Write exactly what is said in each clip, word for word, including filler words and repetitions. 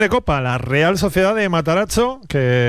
de Copa, la Real Sociedad de Matarazzo,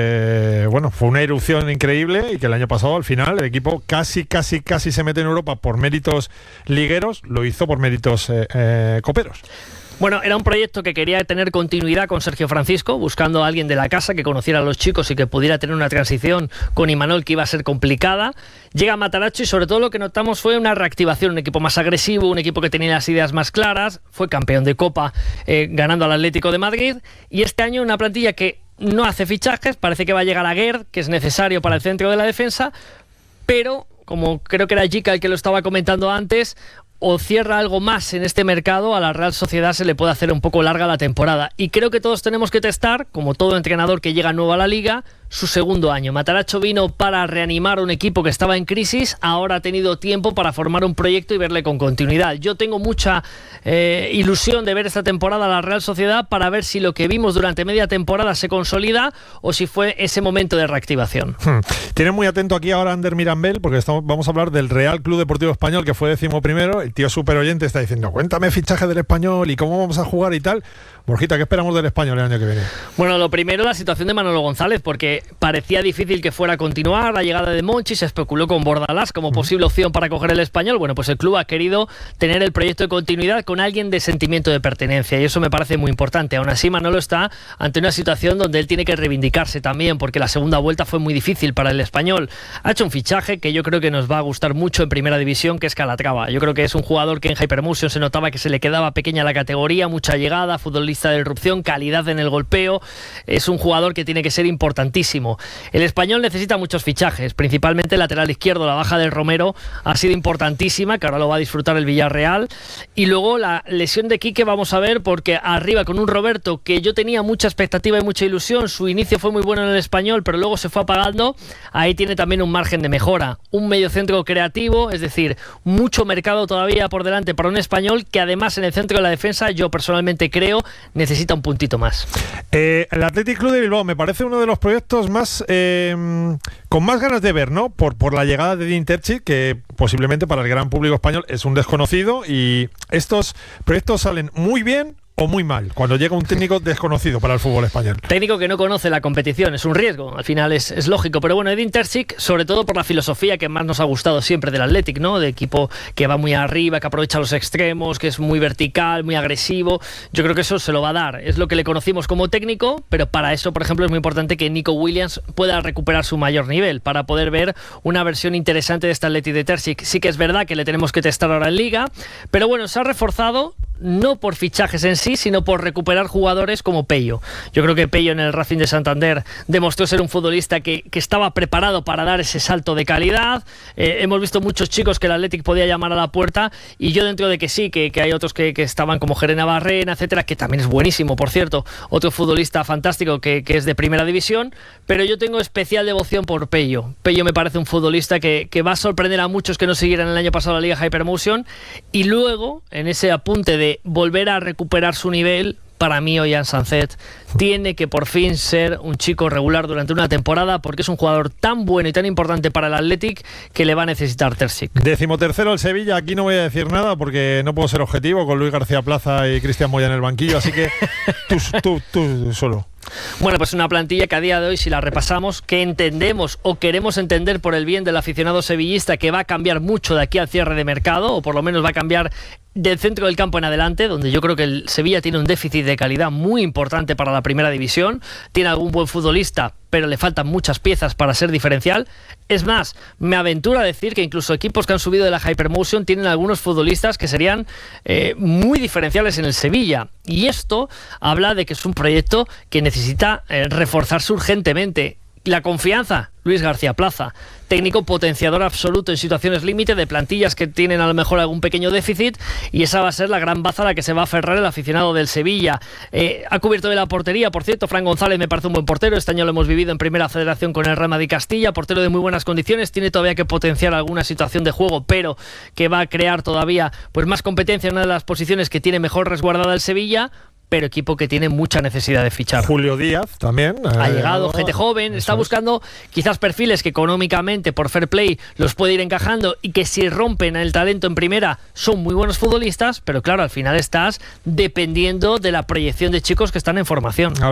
que bueno, fue una erupción increíble y que el año pasado al final el equipo casi, casi, casi se mete en Europa por méritos ligueros, lo hizo por méritos eh, eh, coperos. Bueno, era un proyecto que quería tener continuidad con Sergio Francisco, buscando a alguien de la casa que conociera a los chicos y que pudiera tener una transición con Imanol que iba a ser complicada. Llega a Matarazzo y sobre todo lo que notamos fue una reactivación, un equipo más agresivo, un equipo que tenía las ideas más claras, fue campeón de Copa eh, ganando al Atlético de Madrid, y este año una plantilla que no hace fichajes, parece que va a llegar a Guerre, que es necesario para el centro de la defensa, pero como creo que era Jica el que lo estaba comentando antes, o cierra algo más en este mercado, a la Real Sociedad se le puede hacer un poco larga la temporada. Y creo que todos tenemos que testar, como todo entrenador que llega nuevo a la Liga, su segundo año. Matarazzo vino para reanimar un equipo que estaba en crisis, ahora ha tenido tiempo para formar un proyecto y verle con continuidad. Yo tengo mucha eh, ilusión de ver esta temporada a la Real Sociedad para ver si lo que vimos durante media temporada se consolida o si fue ese momento de reactivación. Hmm. Tienen muy atento aquí ahora Ander Mirambel, porque estamos, vamos a hablar del Real Club Deportivo Español, que fue décimo primero. El tío súper oyente está diciendo, cuéntame fichaje del Español y cómo vamos a jugar y tal. Borjita, ¿qué esperamos del Español el año que viene? Bueno, lo primero, la situación de Manolo González, porque parecía difícil que fuera a continuar. La llegada de Monchi, se especuló con Bordalás como mm. posible opción para coger el Español. Bueno, pues el club ha querido tener el proyecto de continuidad con alguien de sentimiento de pertenencia, y eso me parece muy importante. Aún así, Manolo está ante una situación donde él tiene que reivindicarse también, porque la segunda vuelta fue muy difícil para el Español. Ha hecho un fichaje que yo creo que nos va a gustar mucho en Primera División, que es Calatrava. Yo creo que es un jugador que en Hypermotion se notaba que se le quedaba pequeña la categoría, mucha llegada, futbolista de irrupción, calidad en el golpeo. Es un jugador que tiene que ser importantísimo. El Español necesita muchos fichajes, principalmente el lateral izquierdo. La baja del Romero ha sido importantísima, que ahora lo va a disfrutar el Villarreal. Y luego la lesión de Quique, vamos a ver, porque arriba con un Roberto que yo tenía mucha expectativa y mucha ilusión. Su inicio fue muy bueno en el Español, pero luego se fue apagando. Ahí tiene también un margen de mejora. Un mediocentro creativo, es decir, mucho mercado todavía por delante para un Español que además en el centro de la defensa, yo personalmente creo, necesita un puntito más. Eh, el Athletic Club de Bilbao me parece uno de los proyectos más eh, con más ganas de ver, ¿no? Por, por la llegada de Edin Terzic, que posiblemente para el gran público español es un desconocido, y estos proyectos salen muy bien o muy mal cuando llega un técnico desconocido para el fútbol español. Técnico que no conoce la competición, es un riesgo, al final es, es lógico, pero bueno, Edin Terzic, sobre todo por la filosofía que más nos ha gustado siempre del Athletic, ¿no? De equipo que va muy arriba, que aprovecha los extremos, que es muy vertical, muy agresivo. Yo creo que eso se lo va a dar, es lo que le conocimos como técnico, pero para eso, por ejemplo, es muy importante que Nico Williams pueda recuperar su mayor nivel, para poder ver una versión interesante de este Athletic de Terzic. Sí que es verdad que le tenemos que testar ahora en Liga, pero bueno, se ha reforzado no por fichajes en sí, sino por recuperar jugadores como Pello. Yo creo que Pello en el Racing de Santander demostró ser un futbolista que, que estaba preparado para dar ese salto de calidad. Eh, hemos visto muchos chicos que el Athletic podía llamar a la puerta, y yo dentro de que sí, que, que hay otros que, que estaban como Jerena Barrena, etcétera, que también es buenísimo, por cierto, otro futbolista fantástico que, que es de Primera División, pero yo tengo especial devoción por Pello. Pello me parece un futbolista que, que va a sorprender a muchos que no siguieran el año pasado la Liga Hypermotion, y luego, en ese apunte de volver a recuperar su nivel, para mí Ollán Sancet tiene que por fin ser un chico regular durante una temporada, porque es un jugador tan bueno y tan importante para el Athletic que le va a necesitar Terzic. Décimo tercero el Sevilla, aquí no voy a decir nada porque no puedo ser objetivo con Luis García Plaza y Cristian Moya en el banquillo, así que tú, tú, tú solo. Bueno, pues una plantilla que a día de hoy, si la repasamos, que entendemos o queremos entender por el bien del aficionado sevillista, que va a cambiar mucho de aquí al cierre de mercado, o por lo menos va a cambiar del centro del campo en adelante, donde yo creo que el Sevilla tiene un déficit de calidad muy importante para la Primera División. Tiene algún buen futbolista, pero le faltan muchas piezas para ser diferencial. Es más, me aventuro a decir que incluso equipos que han subido de la Hypermotion tienen algunos futbolistas que serían eh, muy diferenciales en el Sevilla. Y esto habla de que es un proyecto que necesita eh, reforzarse urgentemente. La confianza, Luis García Plaza, técnico potenciador absoluto en situaciones límite de plantillas que tienen a lo mejor algún pequeño déficit, y esa va a ser la gran baza a la que se va a aferrar el aficionado del Sevilla. Eh, ha cubierto de la portería, por cierto, Fran González me parece un buen portero, este año lo hemos vivido en Primera Federación con el Real Madrid Castilla, portero de muy buenas condiciones, tiene todavía que potenciar alguna situación de juego, pero que va a crear todavía pues más competencia en una de las posiciones que tiene mejor resguardada el Sevilla. pero equipo que tiene mucha necesidad de fichar. Julio Díaz también. Ha eh, llegado no, gente joven, está buscando quizás perfiles que económicamente, por fair play, los puede ir encajando y que si rompen el talento en primera son muy buenos futbolistas, pero claro, al final estás dependiendo de la proyección de chicos que están en formación.